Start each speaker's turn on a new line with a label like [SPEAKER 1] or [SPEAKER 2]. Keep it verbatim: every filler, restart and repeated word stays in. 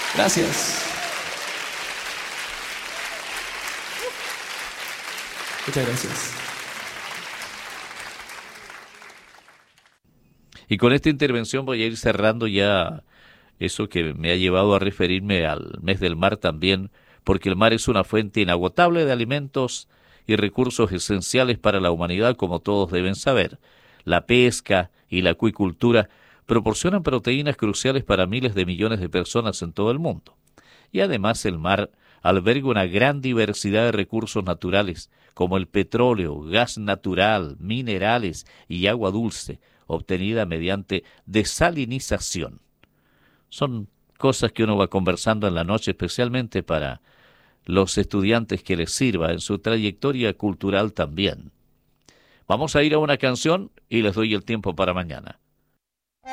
[SPEAKER 1] Gracias. Muchas gracias.
[SPEAKER 2] Y con esta intervención voy a ir cerrando ya eso que me ha llevado a referirme al mes del mar también, porque el mar es una fuente inagotable de alimentos y recursos esenciales para la humanidad, como todos deben saber. La pesca y la acuicultura proporcionan proteínas cruciales para miles de millones de personas en todo el mundo. Y además el mar alberga una gran diversidad de recursos naturales, como el petróleo, gas natural, minerales y agua dulce, obtenida mediante desalinización. Son cosas que uno va conversando en la noche, especialmente para los estudiantes que les sirva en su trayectoria cultural también. Vamos a ir a una canción y les doy el tiempo para mañana.